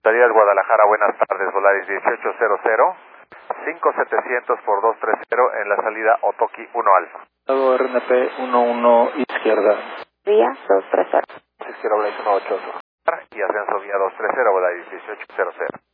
Díaz, Guadalajara, buenas tardes, Volaris 1800, 5700 por 230 en la salida Otoki 1 Alfa. RNP 11 izquierda. Vía 230. Izquierda, Volaris 188. Y ascenso vía 230, Volaris 1800.